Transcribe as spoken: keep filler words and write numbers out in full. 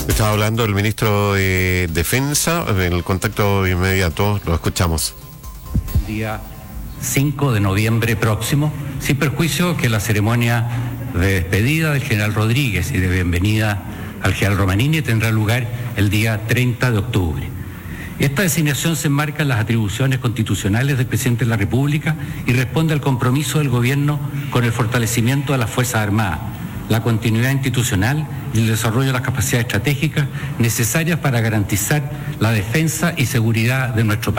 Estaba hablando el ministro de Defensa, el contacto inmediato, lo escuchamos. Día cinco de noviembre próximo, sin perjuicio que la ceremonia de despedida del general Rodríguez y de bienvenida al general Romanini tendrá lugar el día treinta de octubre. Esta designación se enmarca en las atribuciones constitucionales del presidente de la República y responde al compromiso del gobierno con el fortalecimiento de las Fuerzas Armadas, la continuidad institucional y el desarrollo de las capacidades estratégicas necesarias para garantizar la defensa y seguridad de nuestro país.